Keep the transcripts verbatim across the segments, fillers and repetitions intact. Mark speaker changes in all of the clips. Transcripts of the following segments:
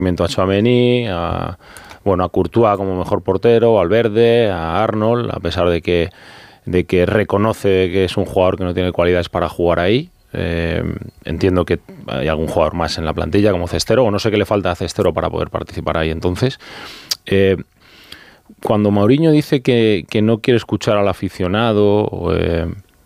Speaker 1: a Tchouaméni, a, bueno, a Courtois como mejor portero, a Valverde, a Arnold, a pesar de que, de que reconoce que es un jugador que no tiene cualidades para jugar ahí. Eh, entiendo que hay algún jugador más en la plantilla como Cestero, o no sé qué le falta a Cestero para poder participar ahí. Entonces, eh, cuando Mourinho dice que, que no quiere escuchar al aficionado, eh,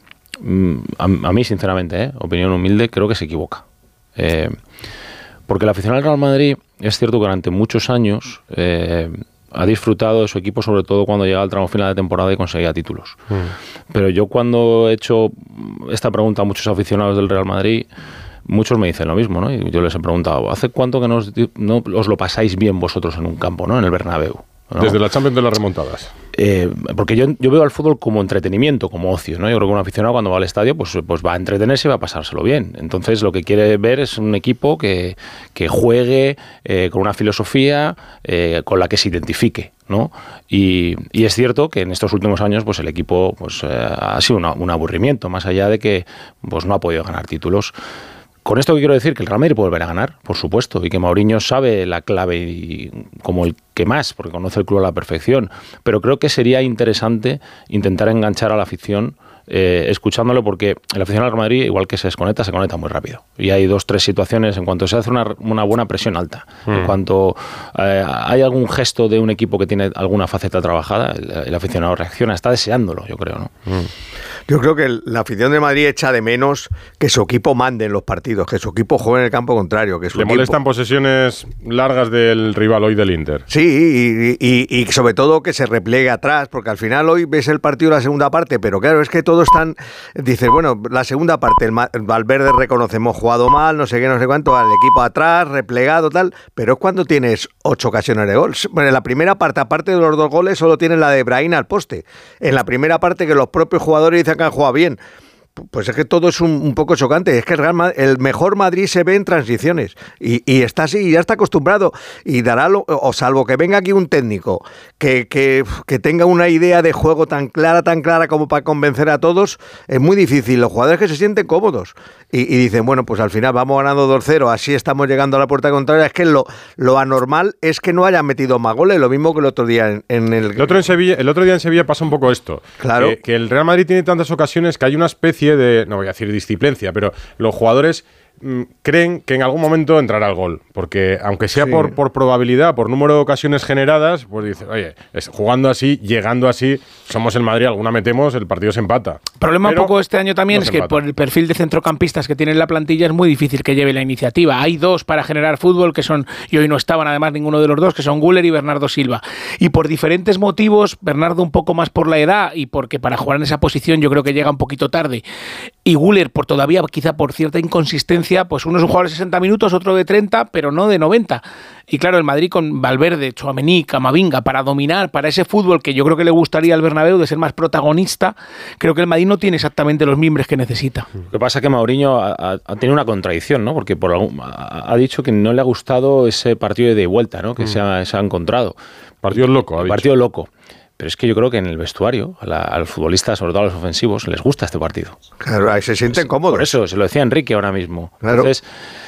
Speaker 1: a, a mí sinceramente, eh, opinión humilde, creo que se equivoca. Eh, porque el aficionado del Real Madrid es cierto que durante muchos años eh, ha disfrutado de su equipo, sobre todo cuando llega al tramo final de temporada y conseguía títulos. Mm. Pero yo cuando he hecho esta pregunta a muchos aficionados del Real Madrid, muchos me dicen lo mismo, ¿no? Y yo les he preguntado, ¿hace cuánto que no os, no os lo pasáis bien vosotros en un campo, ¿no? En el Bernabéu, ¿no?
Speaker 2: Desde la Champions de las remontadas.
Speaker 1: Eh, porque yo, yo veo al fútbol como entretenimiento, como ocio, ¿no? Yo creo que un aficionado cuando va al estadio pues, pues va a entretenerse y va a pasárselo bien. Entonces lo que quiere ver es un equipo que, que juegue eh, con una filosofía eh, con la que se identifique, ¿no? Y, y es cierto que en estos últimos años pues el equipo pues, eh, ha sido una, un aburrimiento, más allá de que pues, no ha podido ganar títulos. Con esto quiero decir que el Real Madrid puede volver a ganar, por supuesto, y que Mourinho sabe la clave y, como el que más, porque conoce el club a la perfección, pero creo que sería interesante intentar enganchar a la afición eh, escuchándolo, porque el aficionado del Real Madrid, igual que se desconecta, se conecta muy rápido. Y hay dos, tres situaciones en cuanto se hace una, una buena presión alta, mm. en cuanto eh, hay algún gesto de un equipo que tiene alguna faceta trabajada, el, el aficionado reacciona, está deseándolo, yo creo, ¿no?
Speaker 3: Mm. Yo creo que la afición de Madrid echa de menos que su equipo mande en los partidos, que su equipo juegue en el campo contrario. Que su
Speaker 2: Le
Speaker 3: equipo...
Speaker 2: molestan posesiones largas del rival hoy del Inter.
Speaker 3: Sí, y, y, y sobre todo que se repliegue atrás, porque al final hoy ves el partido de la segunda parte, pero claro, es que todos están... Dices, bueno, la segunda parte, el, el Valverde reconocemos jugado mal, no sé qué, no sé cuánto, al equipo atrás, replegado, tal, pero es cuando tienes ocho ocasiones de gol. Bueno, en la primera parte, aparte de los dos goles, solo tienes la de Brahim al poste. En la primera parte que los propios jugadores dicen que han jugado bien. Pues es que todo es un, un poco chocante. Es que el, Real Madrid, el mejor Madrid se ve en transiciones y, y está así, y ya está acostumbrado y dará, lo, o salvo que venga aquí un técnico que, que, que tenga una idea de juego tan clara, tan clara como para convencer a todos, es muy difícil. Los jugadores que se sienten cómodos y, y dicen, bueno, pues al final vamos ganando dos cero, así estamos llegando a la puerta contraria. Es que lo, lo anormal es que no hayan metido más goles, lo mismo que el otro día en, en el...
Speaker 2: El otro, en Sevilla, el otro día en Sevilla pasa un poco esto,
Speaker 3: claro.
Speaker 2: que, que el Real Madrid tiene tantas ocasiones que hay una especie de, no voy a decir disciplincia, pero los jugadores mmm, creen que en algún momento entrará el gol, porque aunque sea sí. por, por probabilidad, por número de ocasiones generadas, pues dice, oye, es, jugando así, llegando así, somos el Madrid, alguna metemos, el partido se empata.
Speaker 4: El problema un poco este año también
Speaker 2: no
Speaker 4: es que
Speaker 2: empata.
Speaker 4: Por el perfil de centrocampistas que tiene en la plantilla es muy difícil que lleve la iniciativa. Hay dos para generar fútbol que son, y hoy no estaban además ninguno de los dos, que son Güler y Bernardo Silva. Y por diferentes motivos, Bernardo un poco más por la edad y porque para jugar en esa posición yo creo que llega un poquito tarde. Y Güler, por todavía quizá por cierta inconsistencia, pues uno es un jugador de sesenta minutos, otro de treinta, pero no de noventa. Y claro, el Madrid con Valverde, Tchouaméni, Camavinga, para dominar, para ese fútbol que yo creo que le gustaría al Bernabéu de ser más protagonista, creo que el Madrid no tiene exactamente los mimbres que necesita.
Speaker 1: Lo que pasa es que Mourinho ha, ha, ha tenido una contradicción, ¿no? Porque por algún, ha, ha dicho que no le ha gustado ese partido de ida y vuelta, ¿no? Que mm. se, ha, se ha encontrado.
Speaker 2: Partido loco, ha dicho.
Speaker 1: Partido loco. Pero es que yo creo que en el vestuario, a, la, a los futbolistas, sobre todo a los ofensivos, les gusta este partido.
Speaker 3: Claro, ahí se sienten pues, cómodos.
Speaker 1: Por eso, se lo decía Enrique ahora mismo.
Speaker 3: Claro.
Speaker 1: Entonces,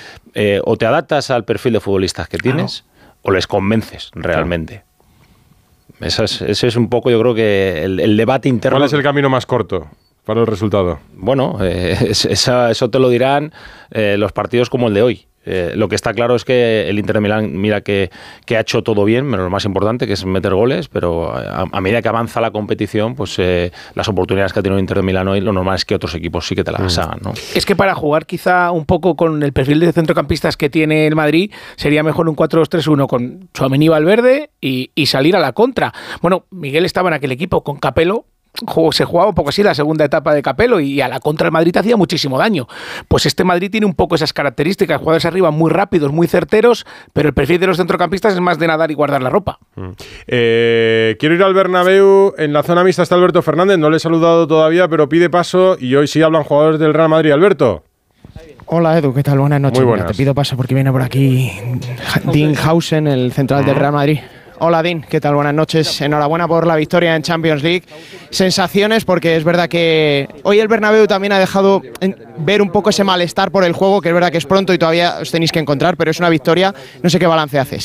Speaker 1: eh, o te adaptas al perfil de futbolistas que tienes, claro. o les convences realmente. Claro. Ese, es, ese es un poco, yo creo que el, el debate interno.
Speaker 2: ¿Cuál es el camino más corto para el resultado?
Speaker 1: Bueno, eh, esa, eso te lo dirán eh, los partidos como el de hoy. Eh, lo que está claro es que el Inter de Milán, mira que, que ha hecho todo bien, pero lo más importante que es meter goles, pero a, a medida que avanza la competición, pues eh, las oportunidades que ha tenido el Inter de Milán hoy, lo normal es que otros equipos sí que te las hagan, ¿no?
Speaker 4: Es que para jugar quizá un poco con el perfil de centrocampistas que tiene el Madrid, sería mejor un cuatro dos tres uno con Tchouaméni, Valverde y, y salir a la contra. Bueno, Miguel estaba en aquel equipo con Capello. Se jugaba un poco así la segunda etapa de Capello y a la contra el Madrid hacía muchísimo daño. Pues este Madrid tiene un poco esas características, jugadores arriba muy rápidos, muy certeros, pero el perfil de los centrocampistas es más de nadar y guardar la ropa.
Speaker 2: Mm. Eh, quiero ir al Bernabéu, en la zona mixta está Alberto Fernández, no le he saludado todavía, pero pide paso y hoy sí hablan jugadores del Real Madrid. Alberto.
Speaker 5: Hola Edu, ¿qué tal? Buenas noches.
Speaker 2: Muy buenas.
Speaker 5: Mira, te pido paso porque viene por aquí Dean Hausen, el central del Real Madrid. Hola Dean, ¿qué tal? Buenas noches. Enhorabuena por la victoria en Champions League. Sensaciones, porque es verdad que hoy el Bernabéu también ha dejado ver un poco ese malestar por el juego, que es verdad que es pronto y todavía os tenéis que encontrar, pero es una victoria. No sé qué balance haces.